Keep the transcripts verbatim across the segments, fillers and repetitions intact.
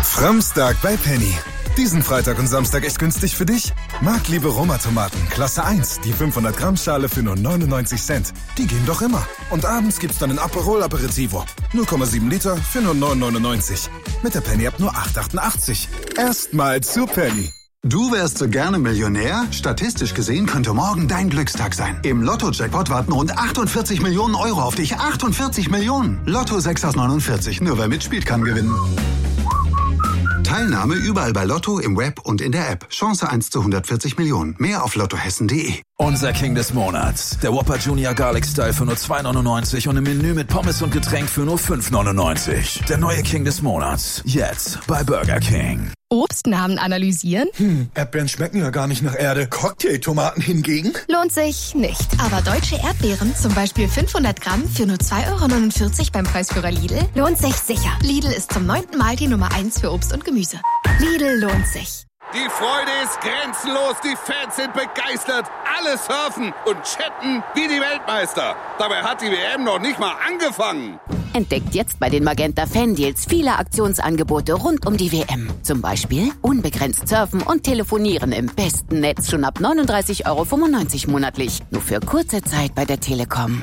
Framstag bei Penny. Diesen Freitag und Samstag echt günstig für dich? Marktliebe Roma-Tomaten, Klasse eins, die fünfhundert Gramm Schale für nur neunundneunzig Cent. Die gehen doch immer. Und abends gibt's dann ein Aperol Aperitivo. null Komma sieben Liter für nur neun neunundneunzig. Mit der Penny-App nur acht achtundachtzig. Erstmal zu Penny. Du wärst so gerne Millionär? Statistisch gesehen könnte morgen dein Glückstag sein. Im Lotto-Jackpot warten rund achtundvierzig Millionen Euro auf dich. achtundvierzig Millionen! Lotto sechs aus neunundvierzig. Nur wer mitspielt, kann gewinnen. Teilnahme überall bei Lotto, im Web und in der App. Chance eins zu hundertvierzig Millionen. Mehr auf lottohessen punkt de. Unser King des Monats. Der Whopper Junior Garlic Style für nur zwei neunundneunzig und im Menü mit Pommes und Getränk für nur fünf neunundneunzig. Der neue King des Monats. Jetzt bei Burger King. Obstnamen analysieren? Hm, Erdbeeren schmecken ja gar nicht nach Erde. Cocktailtomaten hingegen? Lohnt sich nicht. Aber deutsche Erdbeeren, zum Beispiel fünfhundert Gramm für nur zwei Euro neunundvierzig beim Preisführer Lidl, lohnt sich sicher. Lidl ist zum neunten Mal die Nummer eins für Obst und Gemüse. Lidl lohnt sich. Die Freude ist grenzenlos, die Fans sind begeistert, alle surfen und chatten wie die Weltmeister. Dabei hat die W M noch nicht mal angefangen. Entdeckt jetzt bei den Magenta Fan-Deals viele Aktionsangebote rund um die W M. Zum Beispiel unbegrenzt surfen und telefonieren im besten Netz schon ab neununddreißig Euro fünfundneunzig monatlich. Nur für kurze Zeit bei der Telekom.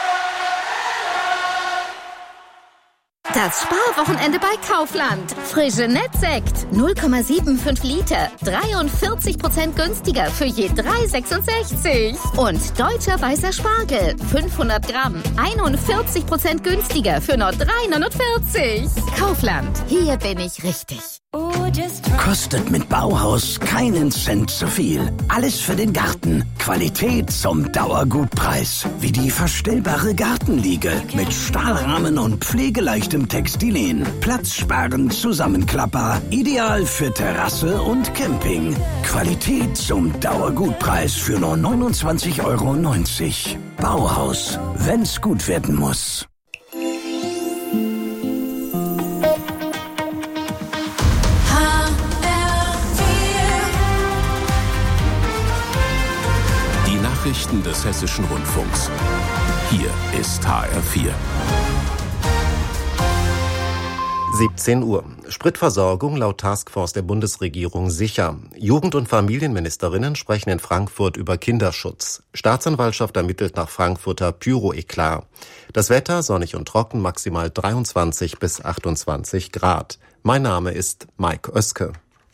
Das Sparwochenende bei Kaufland. Frische Nettsekt. null Komma fünfundsiebzig Liter. dreiundvierzig Prozent günstiger für je drei Euro sechsundsechzig. Und deutscher weißer Spargel. fünfhundert Gramm. einundvierzig Prozent günstiger für nur drei Euro neunundvierzig. Kaufland. Hier bin ich richtig. Kostet mit Bauhaus keinen Cent zu viel. Alles für den Garten. Qualität zum Dauergutpreis. Wie die verstellbare Gartenliege mit Stahlrahmen und pflegeleichtem Textilien. Platzsparend Zusammenklapper. Ideal für Terrasse und Camping. Qualität zum Dauergutpreis für nur neunundzwanzig Euro neunzig. Bauhaus. Wenn's gut werden muss. Nachrichten des Hessischen Rundfunks. Hier ist H R vier. siebzehn Uhr. Spritversorgung laut Taskforce der Bundesregierung sicher. Jugend- und Familienministerinnen sprechen in Frankfurt über Kinderschutz. Staatsanwaltschaft ermittelt nach Frankfurter Pyro-Eklat. Das Wetter sonnig und trocken, maximal dreiundzwanzig bis achtundzwanzig Grad. Mein Name ist Mike Oeske.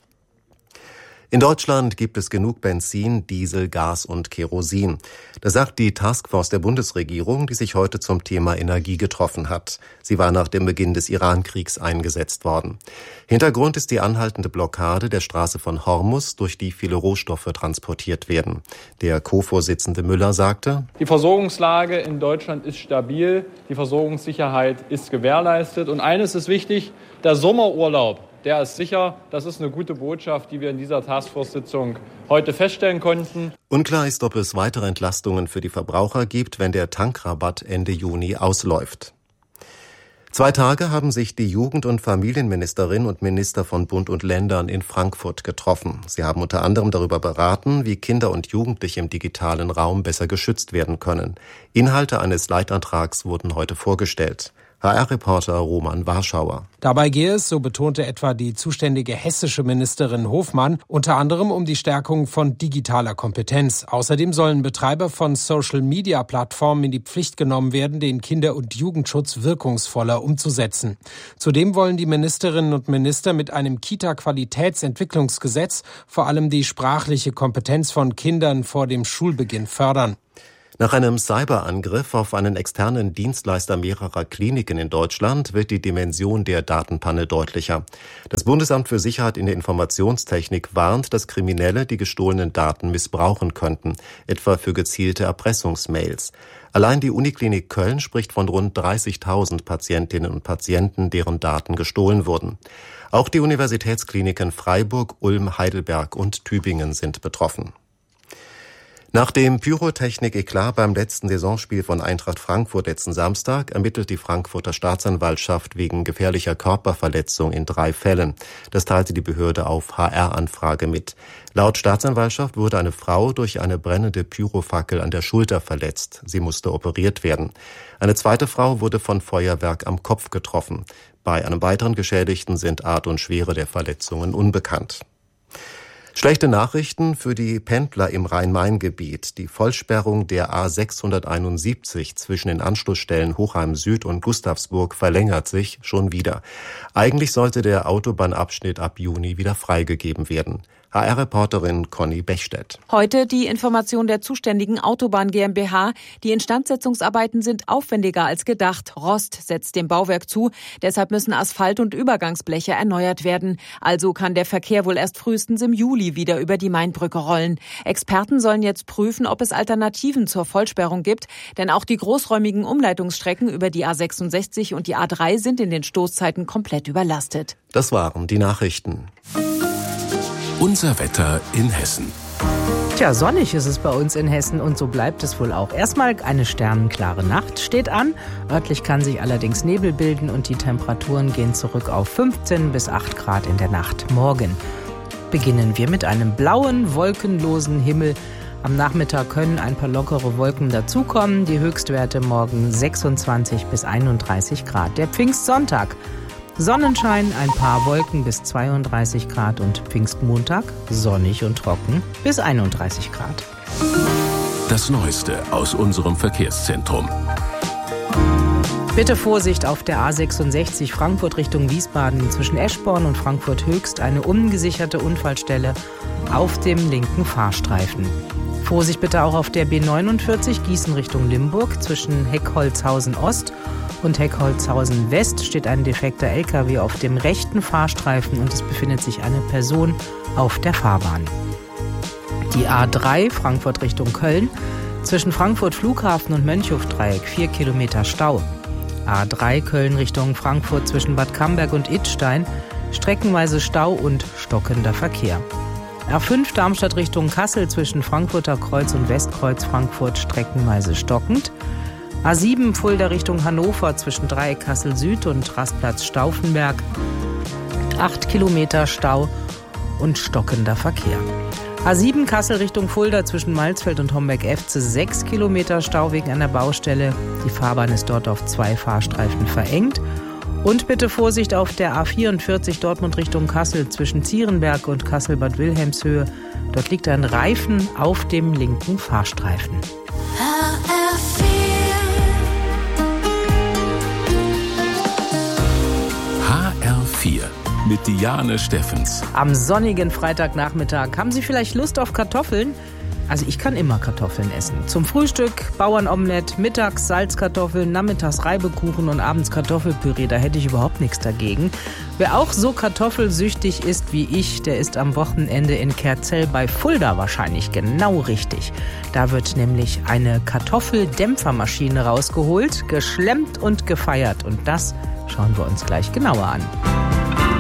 In Deutschland gibt es genug Benzin, Diesel, Gas und Kerosin. Das sagt die Taskforce der Bundesregierung, die sich heute zum Thema Energie getroffen hat. Sie war nach dem Beginn des Iran-Kriegs eingesetzt worden. Hintergrund ist die anhaltende Blockade der Straße von Hormuz, durch die viele Rohstoffe transportiert werden. Der Co-Vorsitzende Müller sagte: Die Versorgungslage in Deutschland ist stabil, die Versorgungssicherheit ist gewährleistet. Und eines ist wichtig, der Sommerurlaub, der ist sicher. Das ist eine gute Botschaft, die wir in dieser Taskforce-Sitzung heute feststellen konnten. Unklar ist, ob es weitere Entlastungen für die Verbraucher gibt, wenn der Tankrabatt Ende Juni ausläuft. Zwei Tage haben sich die Jugend- und Familienministerin und Minister von Bund und Ländern in Frankfurt getroffen. Sie haben unter anderem darüber beraten, wie Kinder und Jugendliche im digitalen Raum besser geschützt werden können. Inhalte eines Leitantrags wurden heute vorgestellt. H R-Reporter Roman Warschauer. Dabei gehe es, so betonte etwa die zuständige hessische Ministerin Hofmann, unter anderem um die Stärkung von digitaler Kompetenz. Außerdem sollen Betreiber von Social-Media-Plattformen in die Pflicht genommen werden, den Kinder- und Jugendschutz wirkungsvoller umzusetzen. Zudem wollen die Ministerinnen und Minister mit einem Kita-Qualitätsentwicklungsgesetz vor allem die sprachliche Kompetenz von Kindern vor dem Schulbeginn fördern. Nach einem Cyberangriff auf einen externen Dienstleister mehrerer Kliniken in Deutschland wird die Dimension der Datenpanne deutlicher. Das Bundesamt für Sicherheit in der Informationstechnik warnt, dass Kriminelle die gestohlenen Daten missbrauchen könnten, etwa für gezielte Erpressungsmails. Allein die Uniklinik Köln spricht von rund dreißigtausend Patientinnen und Patienten, deren Daten gestohlen wurden. Auch die Universitätskliniken Freiburg, Ulm, Heidelberg und Tübingen sind betroffen. Nach dem Pyrotechnik-Eklat beim letzten Saisonspiel von Eintracht Frankfurt letzten Samstag ermittelt die Frankfurter Staatsanwaltschaft wegen gefährlicher Körperverletzung in drei Fällen. Das teilte die Behörde auf H R-Anfrage mit. Laut Staatsanwaltschaft wurde eine Frau durch eine brennende Pyrofackel an der Schulter verletzt. Sie musste operiert werden. Eine zweite Frau wurde von Feuerwerk am Kopf getroffen. Bei einem weiteren Geschädigten sind Art und Schwere der Verletzungen unbekannt. Schlechte Nachrichten für die Pendler im Rhein-Main-Gebiet. Die Vollsperrung der A sechshunderteinundsiebzig zwischen den Anschlussstellen Hochheim Süd und Gustavsburg verlängert sich schon wieder. Eigentlich sollte der Autobahnabschnitt ab Juni wieder freigegeben werden. H R-Reporterin Conny Bechstedt. Heute die Information der zuständigen Autobahn GmbH. Die Instandsetzungsarbeiten sind aufwendiger als gedacht. Rost setzt dem Bauwerk zu. Deshalb müssen Asphalt- und Übergangsbleche erneuert werden. Also kann der Verkehr wohl erst frühestens im Juli wieder über die Mainbrücke rollen. Experten sollen jetzt prüfen, ob es Alternativen zur Vollsperrung gibt. Denn auch die großräumigen Umleitungsstrecken über die A sechsundsechzig und die A drei sind in den Stoßzeiten komplett überlastet. Das waren die Nachrichten. Unser Wetter in Hessen. Tja, sonnig ist es bei uns in Hessen und so bleibt es wohl auch. Erstmal eine sternenklare Nacht steht an. Örtlich kann sich allerdings Nebel bilden und die Temperaturen gehen zurück auf fünfzehn bis acht Grad in der Nacht. Morgen beginnen wir mit einem blauen, wolkenlosen Himmel. Am Nachmittag können ein paar lockere Wolken dazukommen. Die Höchstwerte morgen sechsundzwanzig bis einunddreißig Grad. Der Pfingstsonntag. Sonnenschein, ein paar Wolken bis zweiunddreißig Grad und Pfingstmontag sonnig und trocken bis einunddreißig Grad. Das Neueste aus unserem Verkehrszentrum. Bitte Vorsicht auf der A sechsundsechzig Frankfurt Richtung Wiesbaden zwischen Eschborn und Frankfurt Höchst eine ungesicherte Unfallstelle auf dem linken Fahrstreifen. Vorsicht bitte auch auf der B neunundvierzig Gießen Richtung Limburg zwischen Heckholzhausen Ost und Heckholzhausen West steht ein defekter L K W auf dem rechten Fahrstreifen und es befindet sich eine Person auf der Fahrbahn. Die A drei Frankfurt Richtung Köln zwischen Frankfurt Flughafen und Mönchhofdreieck vier Kilometer Stau. A drei Köln Richtung Frankfurt zwischen Bad Camberg und Idstein streckenweise Stau und stockender Verkehr. A fünf Darmstadt Richtung Kassel zwischen Frankfurter Kreuz und Westkreuz Frankfurt streckenweise stockend. A sieben Fulda Richtung Hannover zwischen Dreieck Kassel Süd und Rastplatz Stauffenberg. acht Kilometer Stau und stockender Verkehr. A sieben Kassel Richtung Fulda zwischen Malzfeld und Homberg-Efze sechs Kilometer Stau wegen einer Baustelle. Die Fahrbahn ist dort auf zwei Fahrstreifen verengt. Und bitte Vorsicht auf der A vierundvierzig Dortmund Richtung Kassel zwischen Zierenberg und Kassel-Bad Wilhelmshöhe. Dort liegt ein Reifen auf dem linken Fahrstreifen. H R vier mit Diane Steffens. Am sonnigen Freitagnachmittag haben Sie vielleicht Lust auf Kartoffeln? Also ich kann immer Kartoffeln essen. Zum Frühstück Bauernomelett, mittags Salzkartoffeln, nachmittags Reibekuchen und abends Kartoffelpüree. Da hätte ich überhaupt nichts dagegen. Wer auch so kartoffelsüchtig ist wie ich, der ist am Wochenende in Kerzell bei Fulda wahrscheinlich genau richtig. Da wird nämlich eine Kartoffeldämpfermaschine rausgeholt, geschlemmt und gefeiert. Und das schauen wir uns gleich genauer an.